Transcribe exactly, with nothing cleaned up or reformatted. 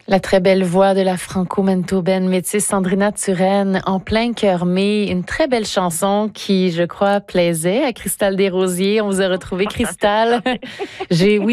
La très belle voix de la franco-manitobaine métisse Sandrina Turenne en plein cœur mai. Une très belle chanson qui, je crois, plaisait à Cristal Desrosiers. On vous a retrouvé, Cristal. J'ai, oui,